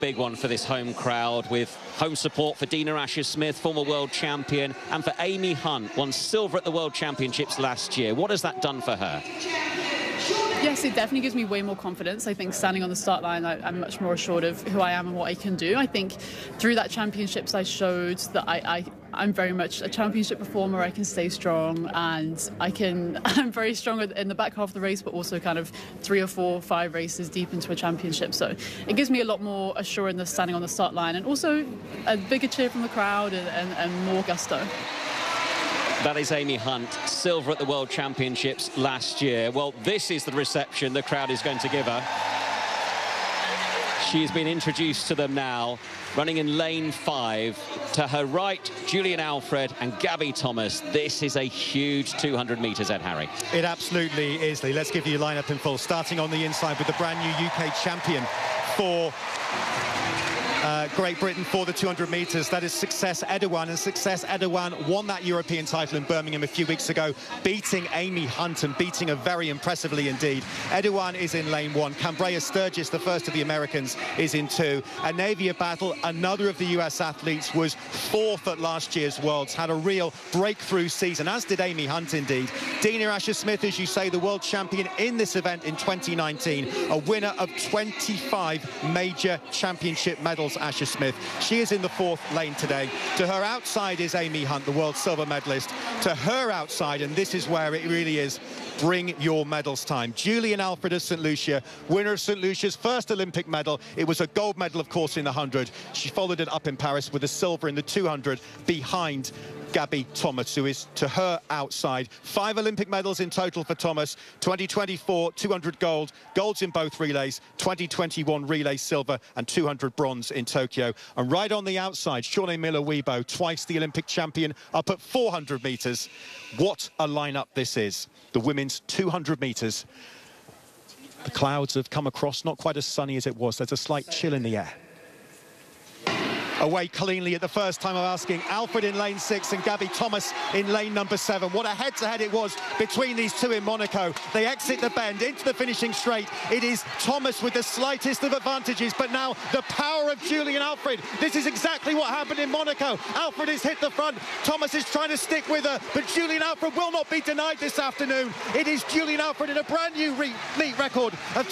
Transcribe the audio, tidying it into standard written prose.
Big one for this home crowd, with home support for Dina Asher-Smith, former world champion, and for Amy Hunt, won silver at the World Championships last year. What has that done for her? Yes, it definitely gives me way more confidence. I think standing on the start line, I'm much more assured of who I am and what I can do. I think through that championships, I showed that I'm very much a championship performer. I can stay strong, and I'm very strong in the back half of the race, but also kind of 3 or 4 or 5 races deep into a championship. So it gives me a lot more assurance standing on the start line, and also a bigger cheer from the crowd and more gusto. That is Amy Hunt, silver at the World Championships last year. Well, this is the reception the crowd is going to give her. She's been introduced to them now, running in lane 5. To her right, Julian Alfred and Gabby Thomas. This is a huge 200 metres, Ed Harry. It absolutely is, Lee. Let's give you a lineup in full. Starting on the inside with the brand new UK champion for Great Britain for the 200 metres. That is Success Edewan, and Success Edewan won that European title in Birmingham a few weeks ago, beating Amy Hunt and beating her very impressively indeed. Edewan is in lane 1. Cambria Sturgis, the first of the Americans, is in 2. And Navia Battle, another of the US athletes, was 4th at last year's Worlds, had a real breakthrough season, as did Amy Hunt indeed. Dina Asher-Smith, as you say, the world champion in this event in 2019, a winner of 25 major championship medals, Asher-Smith. She is in the 4th lane today. To her outside is Amy Hunt, the world silver medalist. To her outside, and this is where it really is, bring your medals time. Julian Alfred of St. Lucia, winner of St. Lucia's first Olympic medal. It was a gold medal, of course, in the 100. She followed it up in Paris with a silver in the 200 behind Gabby Thomas, who is to her outside. 5 Olympic medals in total for Thomas. 2024, 200 gold, golds in both relays. 2021 relay silver and 200 bronze in Tokyo. And right on the outside, Shawnee Miller-Uibo, twice the Olympic champion, up at 400 metres. What a lineup this is. The women's 200 metres. The clouds have come across, not quite as sunny as it was. There's a slight chill in the air. Away cleanly at the first time of asking. Alfred in lane 6 and Gabby Thomas in lane number 7. What a head-to-head it was between these two in Monaco. They exit the bend into the finishing straight. It is Thomas with the slightest of advantages, but now the power of Julian Alfred. This is exactly what happened in Monaco. Alfred has hit the front. Thomas is trying to stick with her, but Julian Alfred will not be denied this afternoon. It is Julian Alfred in a brand new meet record of